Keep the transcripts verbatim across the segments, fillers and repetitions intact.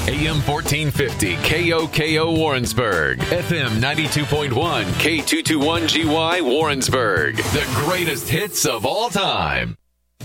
A M fourteen fifty K O K O Warrensburg, F M ninety-two point one K two twenty-one G Y Warrensburg. The greatest hits of all time.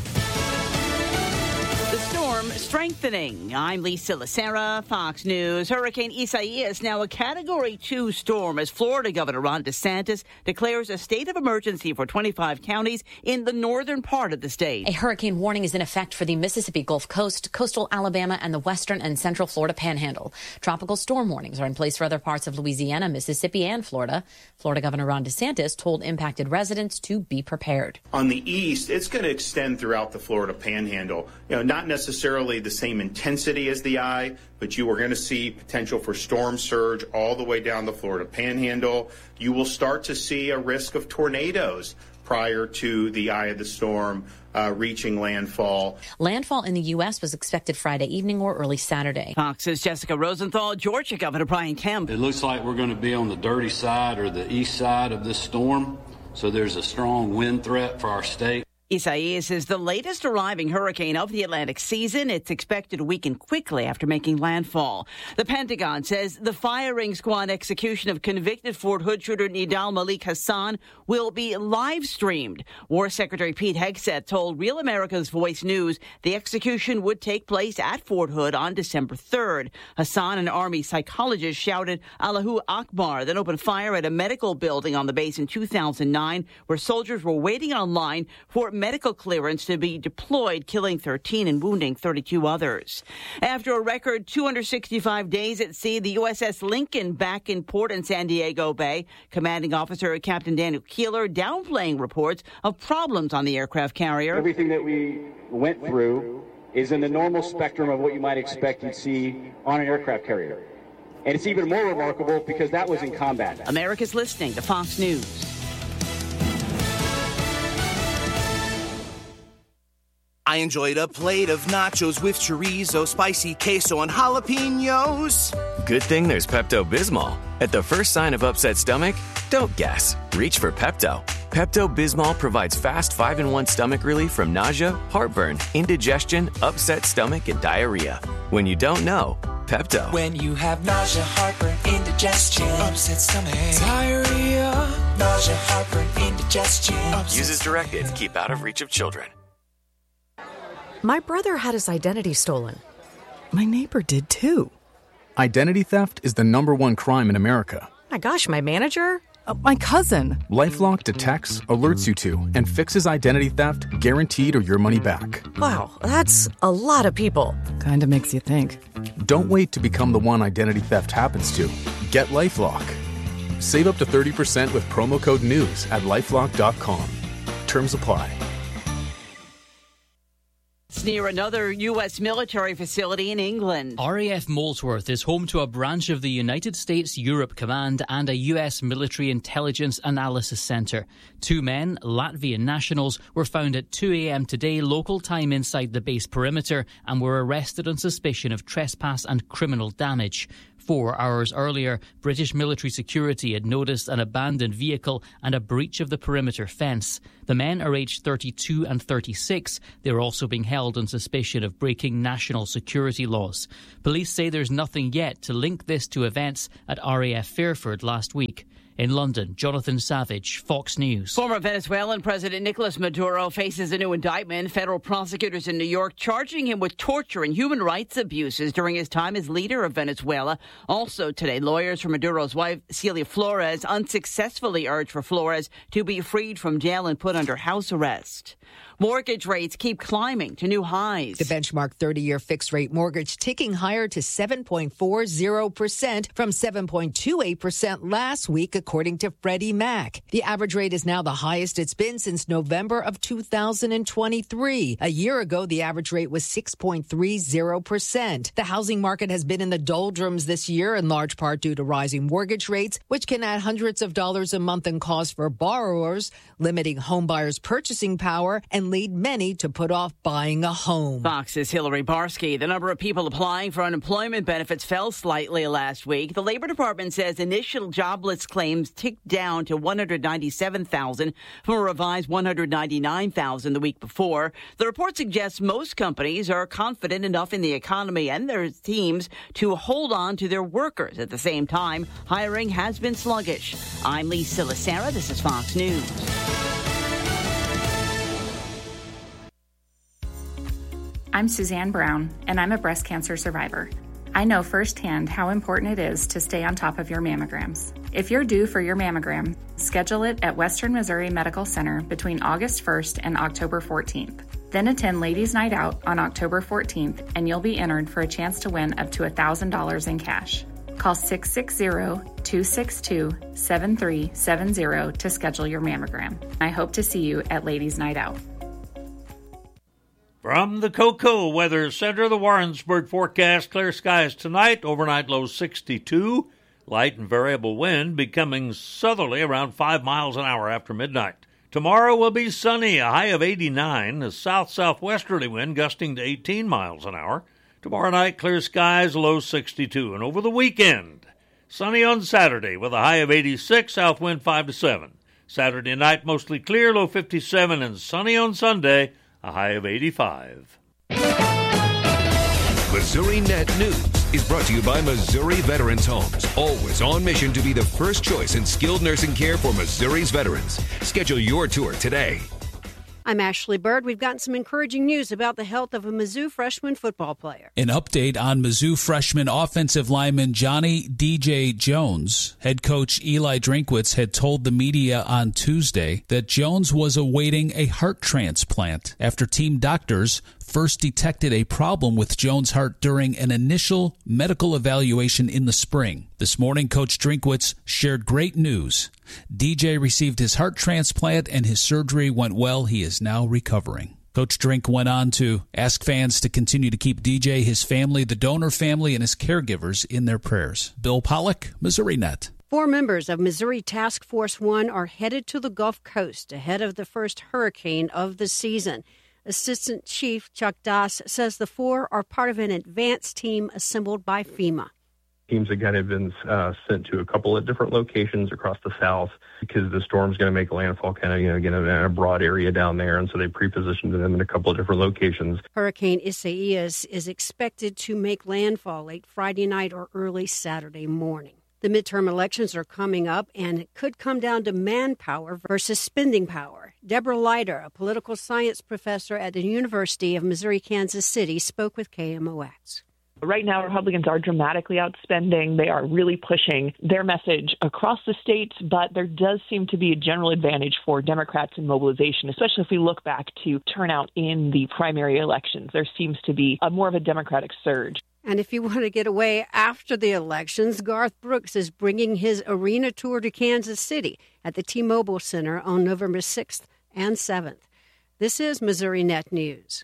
Strengthening. I'm Lisa Lacera, Fox News. Hurricane Isaias now a Category two storm as Florida Governor Ron DeSantis declares a state of emergency for twenty-five counties in the northern part of the state. A hurricane warning is in effect for the Mississippi Gulf Coast, coastal Alabama, and the western and central Florida panhandle. Tropical storm warnings are in place for other parts of Louisiana, Mississippi, and Florida. Florida Governor Ron DeSantis told impacted residents to be prepared. On the east, it's going to extend throughout the Florida panhandle. You know, not necessarily the same intensity as the eye, but you are going to see potential for storm surge all the way down the Florida panhandle. You will start to see a risk of tornadoes prior to the eye of the storm uh, reaching landfall. Landfall in the U S was expected Friday evening or early Saturday. Fox's Jessica Rosenthal. Georgia Governor Brian Kemp. It looks like we're going to be on the dirty side or the east side of this storm, so there's a strong wind threat for our state. Isaias is the latest arriving hurricane of the Atlantic season. It's expected to weaken quickly after making landfall. The Pentagon says the firing squad execution of convicted Fort Hood shooter Nidal Malik Hassan will be live streamed. War Secretary Pete Hegseth told Real America's Voice News the execution would take place at Fort Hood on December third. Hassan, an Army psychologist, shouted Allahu Akbar, then opened fire at a medical building on the base in two thousand nine, where soldiers were waiting online for medical clearance to be deployed, killing thirteen and wounding thirty-two others. After a record two hundred sixty-five days at sea, the U S S Lincoln back in port in San Diego Bay. Commanding Officer Captain Daniel Keeler downplaying reports of problems on the aircraft carrier. Everything that we went through is in the normal spectrum of what you might expect you'd see on an aircraft carrier. And it's even more remarkable because that was in combat. America's listening to Fox News. I enjoyed a plate of nachos with chorizo, spicy queso, and jalapenos. Good thing there's Pepto-Bismol. At the first sign of upset stomach, don't guess. Reach for Pepto. Pepto-Bismol provides fast five in one stomach relief from nausea, heartburn, indigestion, upset stomach, and diarrhea. When you don't know, Pepto. When you have nausea, heartburn, indigestion, upset stomach, diarrhea, nausea, heartburn, indigestion. Use as directed. Keep out of reach of children. My brother had his identity stolen. My neighbor did too. Identity theft is the number one crime in America. My gosh, my manager? Uh, my cousin. LifeLock detects, alerts you to, and fixes identity theft guaranteed or your money back. Wow, that's a lot of people. Kinda makes you think. Don't wait to become the one identity theft happens to. Get LifeLock. Save up to thirty percent with promo code NEWS at lifelock dot com. Terms apply. It's near another U S military facility in England. R A F Molesworth is home to a branch of the United States Europe Command and a U S military intelligence analysis centre. Two men, Latvian nationals, were found at two a.m. today local time inside the base perimeter and were arrested on suspicion of trespass and criminal damage. Four hours earlier, British military security had noticed an abandoned vehicle and a breach of the perimeter fence. The men are aged thirty-two and thirty-six. They are also being held on suspicion of breaking national security laws. Police say there's nothing yet to link this to events at R A F Fairford last week. In London, Jonathan Savage, Fox News. Former Venezuelan President Nicolas Maduro faces a new indictment. Federal prosecutors in New York charging him with torture and human rights abuses during his time as leader of Venezuela. Also today, lawyers for Maduro's wife, Celia Flores, unsuccessfully urged for Flores to be freed from jail and put under house arrest. Mortgage rates keep climbing to new highs. The benchmark thirty-year fixed-rate mortgage ticking higher to seven point four zero percent from seven point two eight percent last week, according to Freddie Mac. The average rate is now the highest it's been since November of two thousand twenty-three. A year ago, the average rate was six point three zero percent. The housing market has been in the doldrums this year, in large part due to rising mortgage rates, which can add hundreds of dollars a month in cost for borrowers, limiting homebuyers' purchasing power and can lead many to put off buying a home. Fox's Hillary Barsky. The number of people applying for unemployment benefits fell slightly last week. The Labor Department says initial jobless claims ticked down to one hundred ninety-seven thousand from a revised one hundred ninety-nine thousand the week before. The report suggests most companies are confident enough in the economy and their teams to hold on to their workers. At the same time, hiring has been sluggish. I'm Lee Silasera. This is Fox News. I'm Suzanne Brown, and I'm a breast cancer survivor. I know firsthand how important it is to stay on top of your mammograms. If you're due for your mammogram, schedule it at Western Missouri Medical Center between August first and October fourteenth. Then attend Ladies' Night Out on October fourteenth, and you'll be entered for a chance to win up to one thousand dollars in cash. Call six six zero, two six two, seven three seven zero to schedule your mammogram. I hope to see you at Ladies' Night Out. From the Cocoa Weather Center, the Warrensburg forecast: clear skies tonight, overnight low sixty-two, light and variable wind becoming southerly around five miles an hour after midnight. Tomorrow will be sunny, a high of eighty-nine, a south-southwesterly wind gusting to eighteen miles an hour. Tomorrow night, clear skies, low sixty-two. And over the weekend, sunny on Saturday with a high of eighty-six, south wind five to seven. Saturday night, mostly clear, low fifty-seven, and sunny on Sunday, a high of eighty-five. Missouri Net News is brought to you by Missouri Veterans Homes, always on mission to be the first choice in skilled nursing care for Missouri's veterans. Schedule your tour today. I'm Ashley Bird. We've gotten some encouraging news about the health of a Mizzou freshman football player. An update on Mizzou freshman offensive lineman Johnny D J Jones. Head coach Eli Drinkwitz had told the media on Tuesday that Jones was awaiting a heart transplant after team doctors first detected a problem with Jones' heart during an initial medical evaluation in the spring. This morning, Coach Drinkwitz shared great news. D J received his heart transplant and his surgery went well. He is now recovering. Coach Drink went on to ask fans to continue to keep D J, his family, the donor family, and his caregivers in their prayers. Bill Pollock, Missouri Net. Four members of Missouri Task Force One are headed to the Gulf Coast ahead of the first hurricane of the season. Assistant Chief Chuck Doss says the four are part of an advance team assembled by FEMA. Teams have kind of been uh, sent to a couple of different locations across the South because the storm's going to make landfall kind of, you know, again, in a broad area down there. And so they pre-positioned them in a couple of different locations. Hurricane Isaias is expected to make landfall late Friday night or early Saturday morning. The midterm elections are coming up, and it could come down to manpower versus spending power. Deborah Leiter, a political science professor at the University of Missouri-Kansas City, spoke with K M O X. Right now, Republicans are dramatically outspending. They are really pushing their message across the states, but there does seem to be a general advantage for Democrats in mobilization, especially if we look back to turnout in the primary elections. There seems to be a more of a Democratic surge. And if you want to get away after the elections, Garth Brooks is bringing his arena tour to Kansas City at the T-Mobile Center on November sixth and seventh. This is Missouri Net News.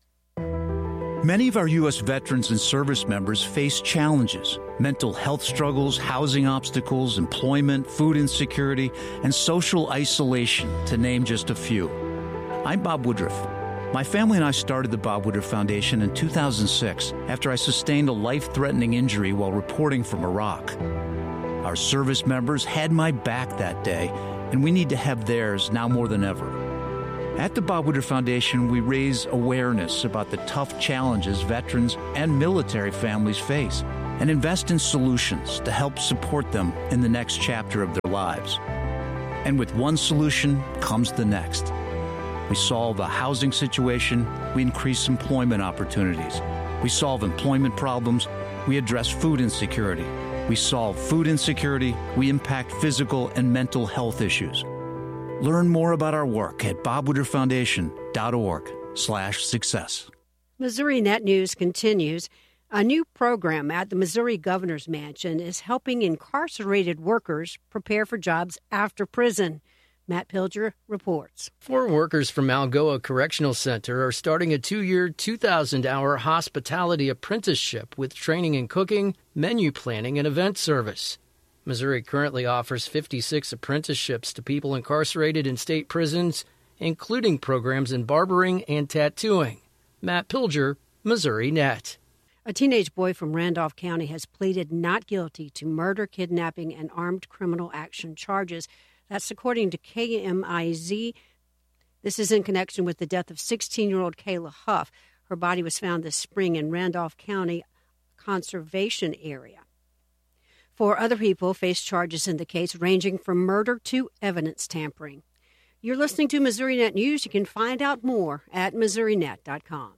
Many of our U S veterans and service members face challenges: mental health struggles, housing obstacles, employment, food insecurity, and social isolation, to name just a few. I'm Bob Woodruff. My family and I started the Bob Woodruff Foundation in two thousand six after I sustained a life-threatening injury while reporting from Iraq. Our service members had my back that day, and we need to have theirs now more than ever. At the Bob Woodruff Foundation, we raise awareness about the tough challenges veterans and military families face and invest in solutions to help support them in the next chapter of their lives. And with one solution comes the next. We solve a housing situation, we increase employment opportunities. We solve employment problems, we address food insecurity. We solve food insecurity, we impact physical and mental health issues. Learn more about our work at bob woodruff foundation dot org slash success. Missouri Net News continues. A new program at the Missouri Governor's Mansion is helping incarcerated workers prepare for jobs after prison. Matt Pilger reports. Four workers from Algoa Correctional Center are starting a two-year, two thousand hour hospitality apprenticeship with training in cooking, menu planning, and event service. Missouri currently offers fifty-six apprenticeships to people incarcerated in state prisons, including programs in barbering and tattooing. Matt Pilger, Missouri Net. A teenage boy from Randolph County has pleaded not guilty to murder, kidnapping, and armed criminal action charges. That's according to K M I Z. This is in connection with the death of sixteen-year-old Kayla Huff. Her body was found this spring in Randolph County Conservation Area. Four other people face charges in the case, ranging from murder to evidence tampering. You're listening to Missouri Net News. You can find out more at missouri net dot com.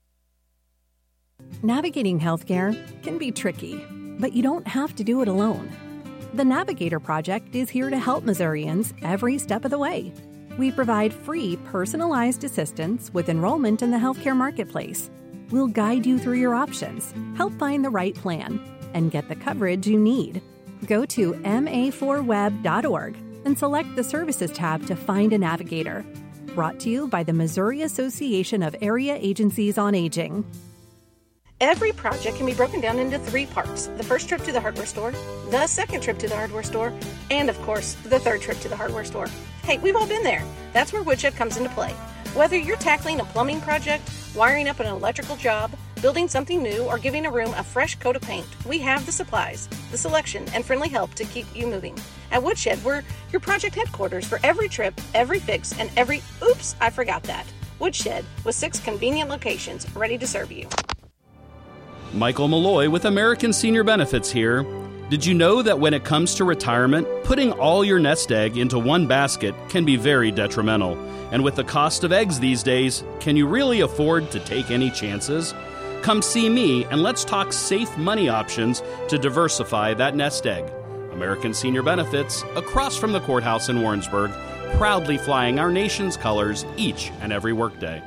Navigating healthcare can be tricky, but you don't have to do it alone. The Navigator Project is here to help Missourians every step of the way. We provide free, personalized assistance with enrollment in the healthcare marketplace. We'll guide you through your options, help find the right plan, and get the coverage you need. Go to m a four web dot org and select the Services tab to find a navigator. Brought to you by the Missouri Association of Area Agencies on Aging. Every project can be broken down into three parts. The first trip to the hardware store, the second trip to the hardware store, and of course, the third trip to the hardware store. Hey, we've all been there. That's where Woodshed comes into play. Whether you're tackling a plumbing project, wiring up an electrical job, building something new, or giving a room a fresh coat of paint, we have the supplies, the selection, and friendly help to keep you moving. At Woodshed, we're your project headquarters for every trip, every fix, and every oops, I forgot that. Woodshed, with six convenient locations ready to serve you. Michael Malloy with American Senior Benefits here. Did you know that when it comes to retirement, putting all your nest egg into one basket can be very detrimental? And with the cost of eggs these days, can you really afford to take any chances? Come see me and let's talk safe money options to diversify that nest egg. American Senior Benefits, across from the courthouse in Warrensburg, proudly flying our nation's colors each and every workday.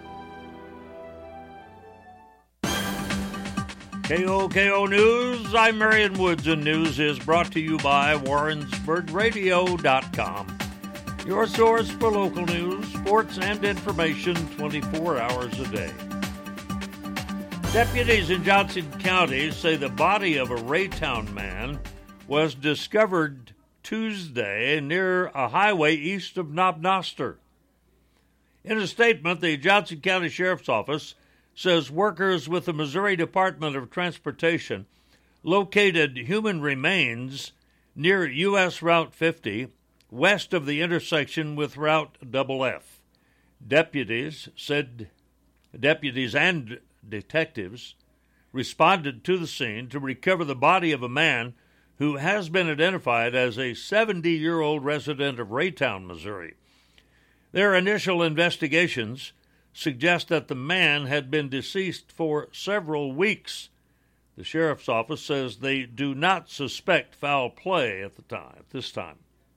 K O K O News, I'm Marion Woods, and news is brought to you by Warrensburg Radio dot com. Your source for local news, sports, and information twenty-four hours a day. Deputies in Johnson County say the body of a Raytown man was discovered Tuesday near a highway east of Knob-Noster. In a statement, the Johnson County Sheriff's Office says workers with the Missouri Department of Transportation located human remains near U S Route fifty, west of the intersection with Route F F. Deputies said deputies and detectives responded to the scene to recover the body of a man who has been identified as a seventy-year-old resident of Raytown, Missouri. Their initial investigations suggest that the man had been deceased for several weeks. The sheriff's office says they do not suspect foul play at the time, at this time.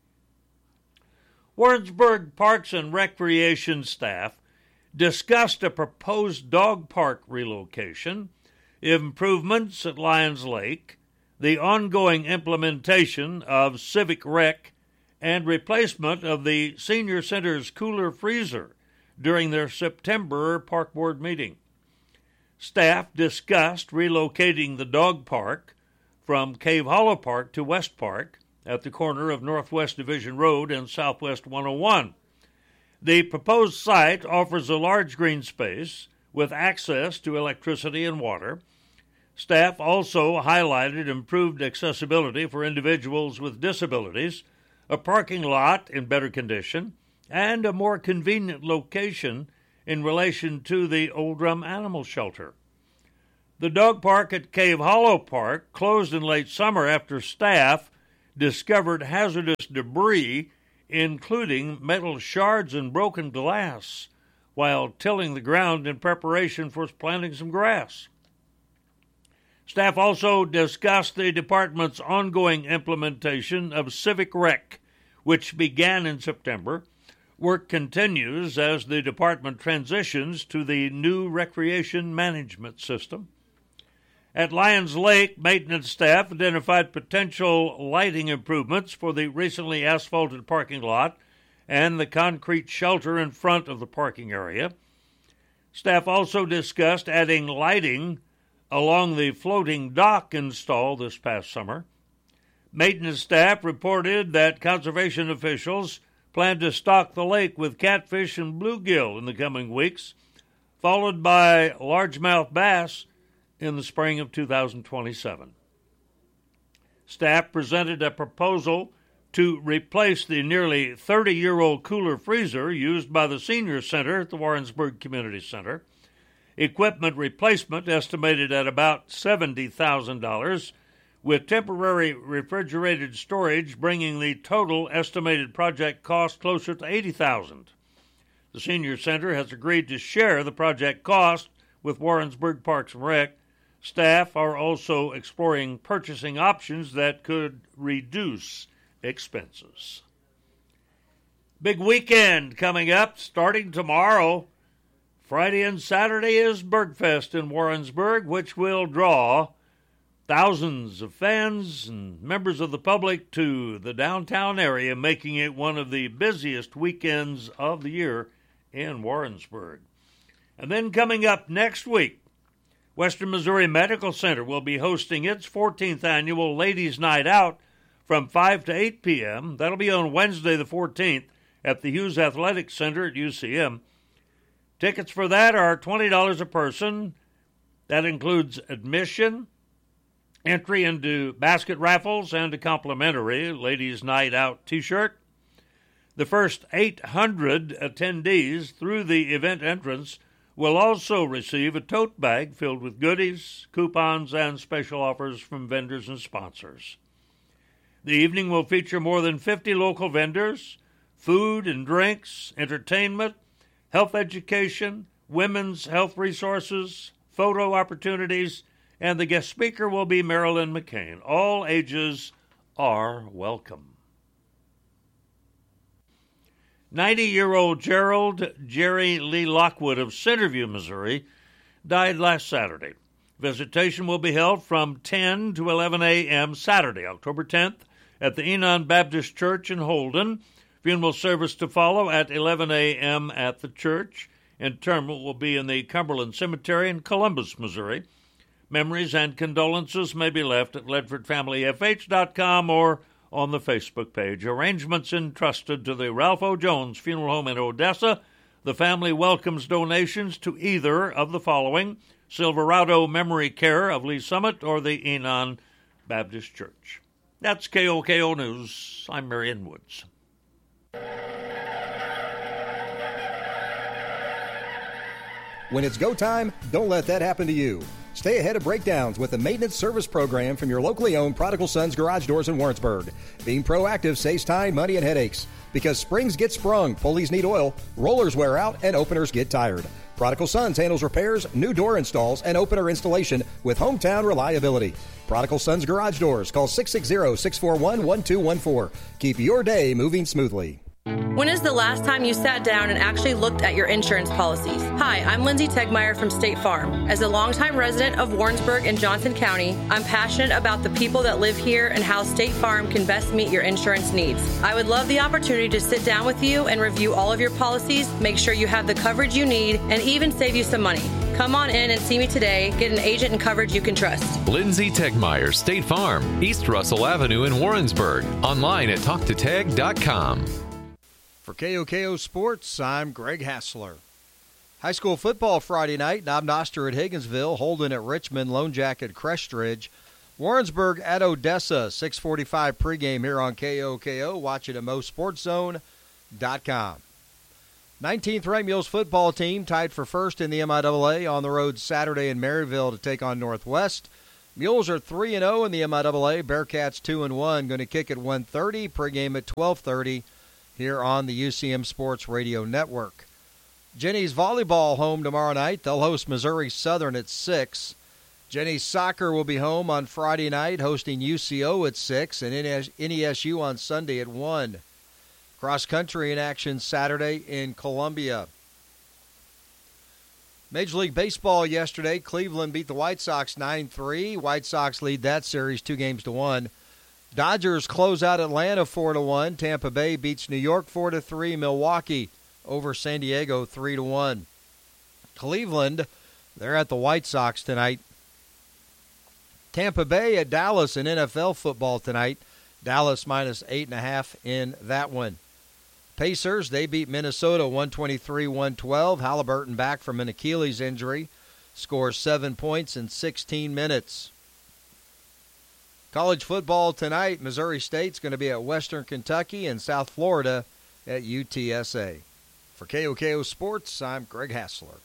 Warrensburg Parks and Recreation staff discussed a proposed dog park relocation, improvements at Lions Lake, the ongoing implementation of Civic Rec, and replacement of the Senior Center's cooler freezer during their September Park Board meeting. Staff discussed relocating the dog park from Cave Hollow Park to West Park at the corner of Northwest Division Road and Southwest one oh one. The proposed site offers a large green space with access to electricity and water. Staff also highlighted improved accessibility for individuals with disabilities, a parking lot in better condition, and a more convenient location in relation to the Old Drum Animal Shelter. The dog park at Cave Hollow Park closed in late summer after staff discovered hazardous debris, including metal shards and broken glass, while tilling the ground in preparation for planting some grass. Staff also discussed the department's ongoing implementation of Civic Rec, which began in September. Work continues as the department transitions to the new recreation management system. At Lions Lake, maintenance staff identified potential lighting improvements for the recently asphalted parking lot and the concrete shelter in front of the parking area. Staff also discussed adding lighting along the floating dock installed this past summer. Maintenance staff reported that conservation officials plan to stock the lake with catfish and bluegill in the coming weeks, followed by largemouth bass in the spring of two thousand twenty-seven. Staff presented a proposal to replace the nearly thirty-year-old cooler freezer used by the Senior Center at the Warrensburg Community Center. Equipment replacement estimated at about seventy thousand dollars, with temporary refrigerated storage bringing the total estimated project cost closer to eighty thousand dollars. The Senior Center has agreed to share the project cost with Warrensburg Parks and Rec. Staff are also exploring purchasing options that could reduce expenses. Big weekend coming up starting tomorrow. Friday and Saturday is Bergfest in Warrensburg, which will draw thousands of fans and members of the public to the downtown area, making it one of the busiest weekends of the year in Warrensburg. And then coming up next week, Western Missouri Medical Center will be hosting its fourteenth annual Ladies' Night Out from five to eight p.m. That'll be on Wednesday the fourteenth at the Hughes Athletic Center at U C M. Tickets for that are twenty dollars a person. That includes admission, entry into basket raffles, and a complimentary Ladies' Night Out t-shirt. The first eight hundred attendees through the event entrance will also receive a tote bag filled with goodies, coupons, and special offers from vendors and sponsors. The evening will feature more than fifty local vendors, food and drinks, entertainment, health education, women's health resources, photo opportunities, and the guest speaker will be Marilyn McCain. All ages are welcome. ninety-year-old Gerald Jerry Lee Lockwood of Centerview, Missouri, died last Saturday. Visitation will be held from ten to eleven a.m. Saturday, October tenth, at the Enon Baptist Church in Holden. Funeral service to follow at eleven a.m. at the church. Interment will be in the Cumberland Cemetery in Columbus, Missouri. Memories and condolences may be left at ledford family f h dot com or on the Facebook page. Arrangements entrusted to the Ralph O. Jones Funeral Home in Odessa. The family welcomes donations to either of the following: Silverado Memory Care of Lee Summit or the Enon Baptist Church. That's K O K O News. I'm Marion Woods. When it's go time, don't let that happen to you. Stay ahead of breakdowns with the maintenance service program from your locally owned Prodigal Sons Garage Doors in Warrensburg. Being proactive saves time, money, and headaches. Because springs get sprung, pulleys need oil, rollers wear out, and openers get tired. Prodigal Sons handles repairs, new door installs, and opener installation with hometown reliability. Prodigal Sons Garage Doors. Call six six zero, six four one, one two one four. Keep your day moving smoothly. When is the last time you sat down and actually looked at your insurance policies? Hi, I'm Lindsay Tegmeyer from State Farm. As a longtime resident of Warrensburg and Johnson County, I'm passionate about the people that live here and how State Farm can best meet your insurance needs. I would love the opportunity to sit down with you and review all of your policies, make sure you have the coverage you need, and even save you some money. Come on in and see me today. Get an agent and coverage you can trust. Lindsay Tegmeyer, State Farm, East Russell Avenue in Warrensburg. Online at talk to teg dot com. For K O K O Sports, I'm Greg Hassler. High school football Friday night, Knob Noster at Higginsville, Holden at Richmond, Lone Jack at Crestridge, Warrensburg at Odessa, six forty-five pregame here on K O K O. Watch it at mo sports zone dot com. nineteenth ranked Mules football team tied for first in the M I A A on the road Saturday in Maryville to take on Northwest. Mules are three and oh in the M I A A. Bearcats two and one, going to kick at one thirty, pregame at twelve thirty. Here on the U C M Sports Radio Network. Jenny's volleyball home tomorrow night. They'll host Missouri Southern at six. Jenny's soccer will be home on Friday night, hosting U C O at six, and N E S U on Sunday at one. Cross country in action Saturday in Columbia. Major League Baseball yesterday. Cleveland beat the White Sox nine three. White Sox lead that series two games to one. Dodgers close out Atlanta four to one. Tampa Bay beats New York four to three. Milwaukee over San Diego three to one. Cleveland, they're at the White Sox tonight. Tampa Bay at Dallas in N F L football tonight. Dallas minus eight and a half in that one. Pacers, they beat Minnesota one twenty-three one twelve. Halliburton, back from an Achilles injury, scores seven points in sixteen minutes. College football tonight, Missouri State's going to be at Western Kentucky and South Florida at U T S A. For K O K O Sports, I'm Greg Hassler.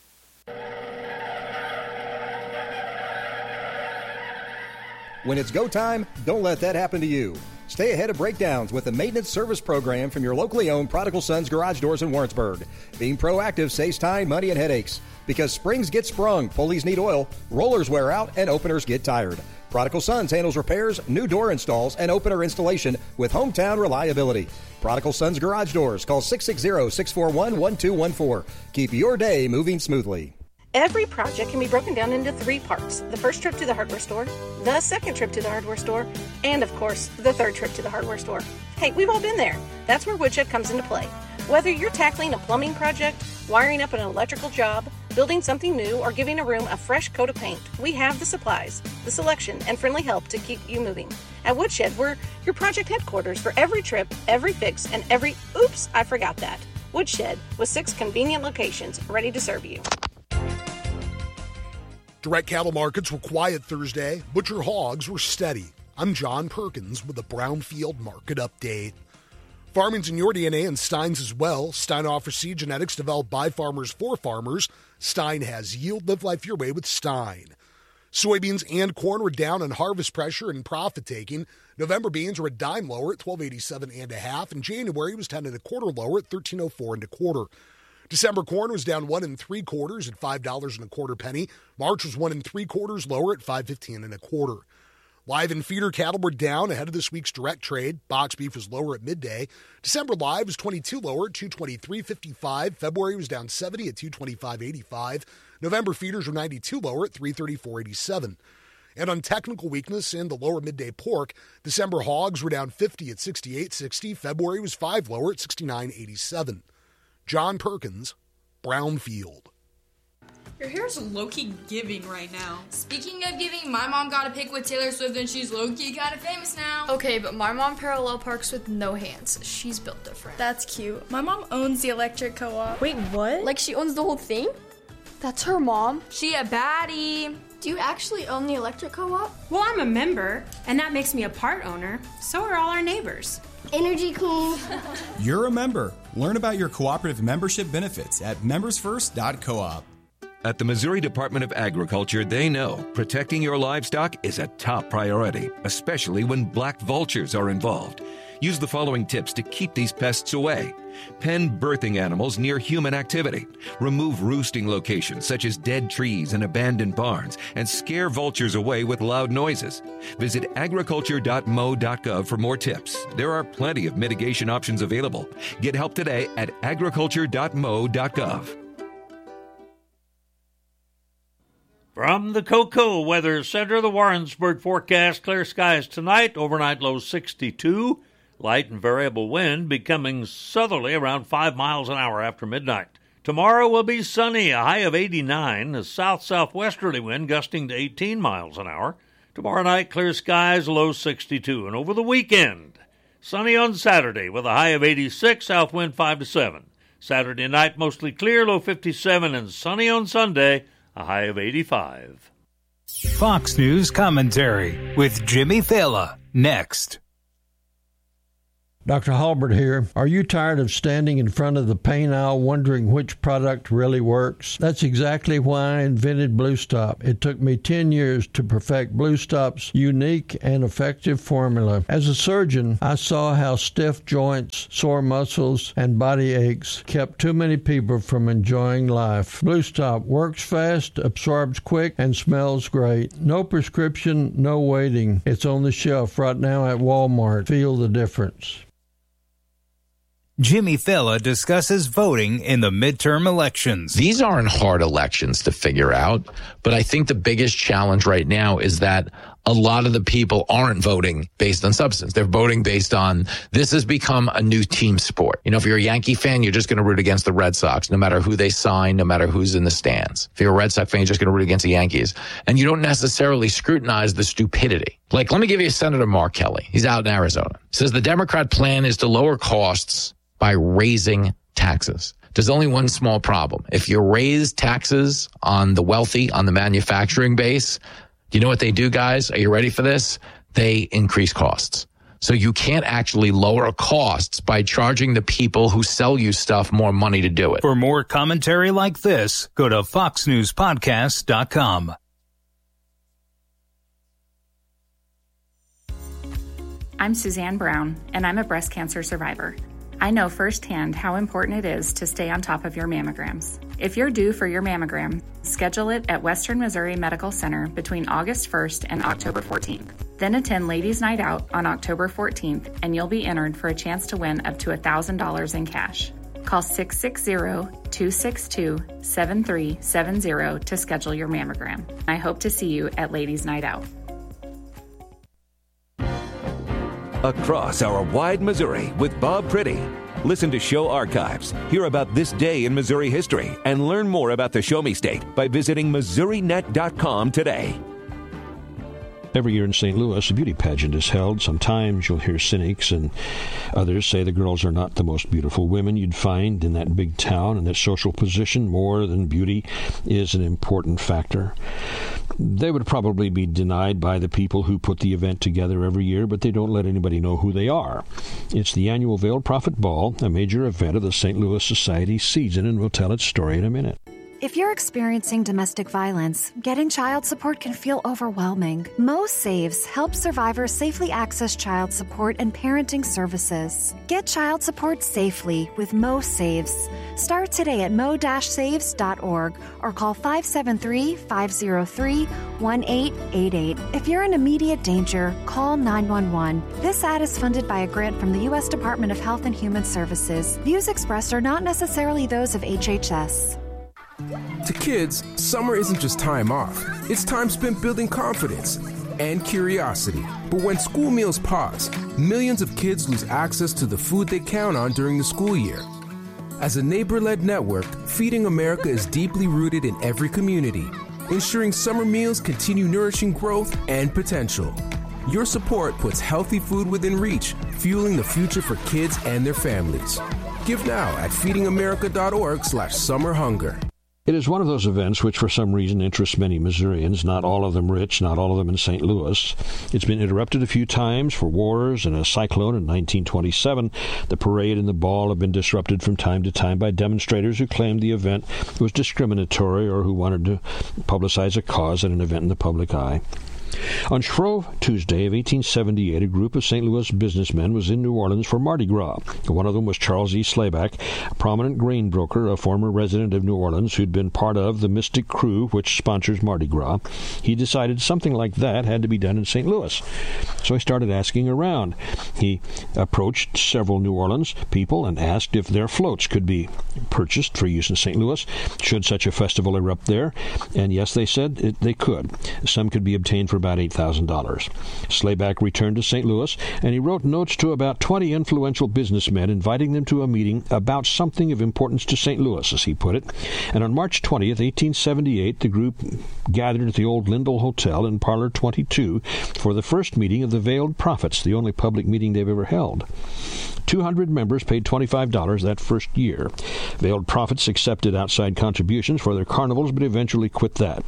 When it's go time, don't let that happen to you. Stay ahead of breakdowns with the maintenance service program from your locally owned Prodigal Sons Garage Doors in Warrensburg. Being proactive saves time, money, and headaches. Because springs get sprung, pulleys need oil, rollers wear out, and openers get tired. Prodigal Sons handles repairs, new door installs, and opener installation with hometown reliability. Prodigal Sons Garage Doors. Call six six zero, six four one, one two one four. Keep your day moving smoothly. Every project can be broken down into three parts. The first trip to the hardware store, the second trip to the hardware store, and of course, the third trip to the hardware store. Hey, we've all been there. That's where Woodshed comes into play. Whether you're tackling a plumbing project, wiring up an electrical job, building something new, or giving a room a fresh coat of paint, we have the supplies, the selection, and friendly help to keep you moving. At Woodshed, we're your project headquarters for every trip, every fix, and every oops, I forgot that. Woodshed, with six convenient locations ready to serve you. Direct cattle markets were quiet Thursday. Butcher hogs were steady. I'm John Perkins with a Brownfield market update. Farming's in your D N A and Stein's as well. Stein offers seed genetics developed by farmers for farmers. Stein has yield. Live life your way with Stein. Soybeans and corn were down on harvest pressure and profit taking. November beans were a dime lower at twelve eighty-seven and a half, and January was ten and a quarter lower at thirteen oh four and a quarter. December corn was down one and three quarters at five dollars and a quarter penny. March was one and three quarters lower at five fifteen and a quarter. Live and feeder cattle were down ahead of this week's direct trade. Box beef was lower at midday. December live was twenty-two lower at two twenty-three fifty-five. February was down seventy at two twenty-five eighty-five. November feeders were ninety-two lower at three thirty-four eighty-seven. And on technical weakness in the lower midday pork, December hogs were down fifty at sixty-eight sixty. February was five lower at sixty-nine eighty-seven. John Perkins, Brownfield. Your hair's low-key giving right now. Speaking of giving, my mom got a pic with Taylor Swift and she's low-key kind of famous now. Okay, but my mom parallel parks with no hands. She's built different. That's cute. My mom owns the electric co-op. Wait, what? Like she owns the whole thing? That's her mom. She a baddie. Do you actually own the electric co-op? Well, I'm a member, and that makes me a part owner. So are all our neighbors. Energy Queen. You're a member. Learn about your cooperative membership benefits at members first dot coop. At the Missouri Department of Agriculture, they know protecting your livestock is a top priority, especially when black vultures are involved. Use the following tips to keep these pests away. Pen birthing animals near human activity. Remove roosting locations such as dead trees and abandoned barns, and scare vultures away with loud noises. Visit agriculture dot m o dot gov for more tips. There are plenty of mitigation options available. Get help today at agriculture dot m o dot gov. From the Cocoa Weather Center, the Warrensburg forecast: clear skies tonight, overnight low sixty-two, light and variable wind becoming southerly around five miles an hour after midnight. Tomorrow will be sunny, a high of eighty-nine, a south-southwesterly wind gusting to eighteen miles an hour. Tomorrow night, clear skies, low sixty-two. And over the weekend, sunny on Saturday with a high of eighty-six, south wind five to seven. Saturday night, mostly clear, low fifty-seven, and sunny on Sunday, a high of eighty-five. Fox News Commentary with Jimmy Fallon, next. Doctor Halbert here. Are you tired of standing in front of the pain aisle wondering which product really works? That's exactly why I invented Blue Stop. It took me ten years to perfect Blue Stop's unique and effective formula. As a surgeon, I saw how stiff joints, sore muscles, and body aches kept too many people from enjoying life. Blue Stop works fast, absorbs quick, and smells great. No prescription, no waiting. It's on the shelf right now at Walmart. Feel the difference. Jimmy Fallon discusses voting in the midterm elections. These aren't hard elections to figure out, but I think the biggest challenge right now is that a lot of the people aren't voting based on substance. They're voting based on, this has become a new team sport. You know, if you're a Yankee fan, you're just going to root against the Red Sox, no matter who they sign, no matter who's in the stands. If you're a Red Sox fan, you're just going to root against the Yankees. And you don't necessarily scrutinize the stupidity. Like, let me give you Senator Mark Kelly. He's out in Arizona. He says the Democrat plan is to lower costs by raising taxes. There's only one small problem. If you raise taxes on the wealthy, on the manufacturing base, do you know what they do, guys? Are you ready for this? They increase costs. So you can't actually lower costs by charging the people who sell you stuff more money to do it. For more commentary like this, go to fox news podcast dot com. I'm Suzanne Brown, and I'm a breast cancer survivor. I know firsthand how important it is to stay on top of your mammograms. If you're due for your mammogram, schedule it at Western Missouri Medical Center between August first and October fourteenth. Then attend Ladies' Night Out on October fourteenth, and you'll be entered for a chance to win up to one thousand dollars in cash. Call six six zero, two six two, seven three seven zero to schedule your mammogram. I hope to see you at Ladies' Night Out. Across our wide Missouri with Bob Priddy. Listen to show archives, hear about this day in Missouri history, and learn more about the Show Me State by visiting Missouri Net dot com today. Every year in Saint Louis, a beauty pageant is held. Sometimes you'll hear cynics and others say the girls are not the most beautiful women you'd find in that big town, and that social position, more than beauty, is an important factor. They would probably be denied by the people who put the event together every year, but they don't let anybody know who they are. It's the annual Veiled Prophet Ball, a major event of the Saint Louis Society season, and we'll tell its story in a minute. If you're experiencing domestic violence, getting child support can feel overwhelming. Mo Saves helps survivors safely access child support and parenting services. Get child support safely with Mo Saves. Start today at mo dash saves dot org or call five seven three, five zero three, one eight eight eight. If you're in immediate danger, call nine one one. This ad is funded by a grant from the U S Department of Health and Human Services. Views expressed are not necessarily those of H H S. To kids, summer isn't just time off. It's time spent building confidence and curiosity. But when school meals pause, millions of kids lose access to the food they count on during the school year. As a neighbor-led network, Feeding America is deeply rooted in every community, ensuring summer meals continue nourishing growth and potential. Your support puts healthy food within reach, fueling the future for kids and their families. Give now at feeding america dot org slash summer hunger. It is one of those events which for some reason interests many Missourians, not all of them rich, not all of them in Saint Louis. It's been interrupted a few times for wars and a cyclone in nineteen twenty-seven. The parade and the ball have been disrupted from time to time by demonstrators who claimed the event was discriminatory or who wanted to publicize a cause at an event in the public eye. On Shrove Tuesday of eighteen seventy-eight, a group of Saint Louis businessmen was in New Orleans for Mardi Gras. One of them was Charles E. Slayback, a prominent grain broker, a former resident of New Orleans who'd been part of the Mystic Crew, which sponsors Mardi Gras. He decided something like that had to be done in Saint Louis. So he started asking around. He approached several New Orleans people and asked if their floats could be purchased for use in Saint Louis should such a festival erupt there. And yes, they said it, they could. Some could be obtained for about eight thousand dollars. Slayback returned to Saint Louis, and he wrote notes to about twenty influential businessmen, inviting them to a meeting about something of importance to Saint Louis, as he put it. And on March twentieth, eighteen seventy-eight, the group gathered at the old Lindell Hotel in Parlor twenty-two for the first meeting of the Veiled Prophets, the only public meeting they've ever held. two hundred members paid twenty-five dollars that first year. Veiled Prophets accepted outside contributions for their carnivals, but eventually quit that.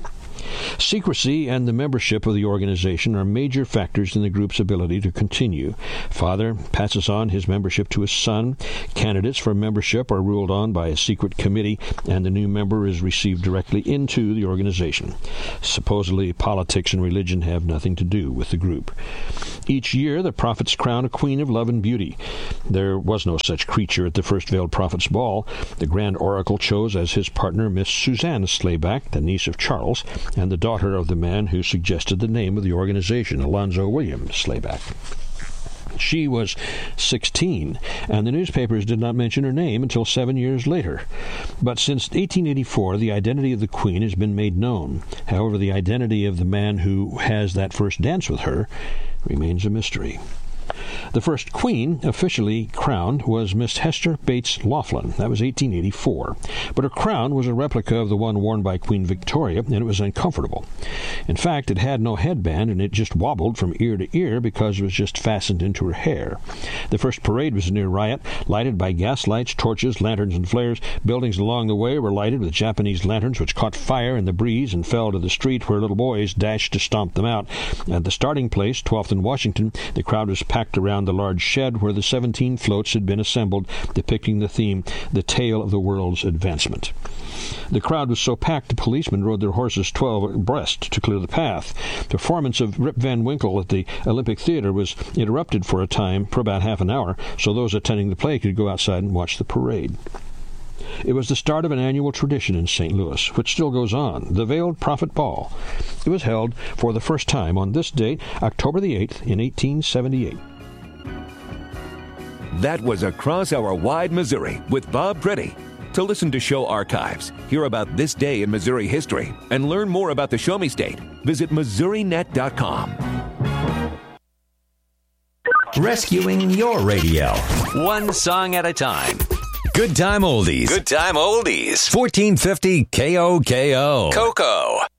Secrecy and the membership of the organization are major factors in the group's ability to continue. Father passes on his membership to his son. Candidates for membership are ruled on by a secret committee, and the new member is received directly into the organization. Supposedly, politics and religion have nothing to do with the group. Each year, the prophets crown a queen of love and beauty. There was no such creature at the first Veiled Prophets Ball. The Grand Oracle chose as his partner Miss Suzanne Slayback, the niece of Charles, and the daughter of the man who suggested the name of the organization, Alonzo William Slayback. She was sixteen, and the newspapers did not mention her name until seven years later. But since eighteen eighty-four, the identity of the queen has been made known. However, the identity of the man who has that first dance with her remains a mystery. The first queen officially crowned was Miss Hester Bates Laughlin. That was eighteen eighty-four. But her crown was a replica of the one worn by Queen Victoria, and it was uncomfortable. In fact, it had no headband, and it just wobbled from ear to ear because it was just fastened into her hair. The first parade was near Riot, lighted by gas lights, torches, lanterns, and flares. Buildings along the way were lighted with Japanese lanterns, which caught fire in the breeze and fell to the street, where little boys dashed to stomp them out. At the starting place, twelfth and Washington, the crowd was packed around the large shed where the seventeen floats had been assembled, depicting the theme, The Tale of the World's Advancement. The crowd was so packed the policemen rode their horses twelve abreast to clear the path. The performance of Rip Van Winkle at the Olympic Theater was interrupted for a time, for about half an hour, so those attending the play could go outside and watch the parade. It was the start of an annual tradition in Saint Louis, which still goes on, the Veiled Prophet Ball. It was held for the first time on this date, October the eighth, in eighteen seventy-eight. That was Across Our Wide Missouri with Bob Pretty. To listen to show archives, hear about this day in Missouri history, and learn more about the Show Me State, visit Missouri Net dot com. Rescuing your radio. One song at a time. Good Time Oldies. Good Time Oldies. fourteen fifty K O K O. Cocoa.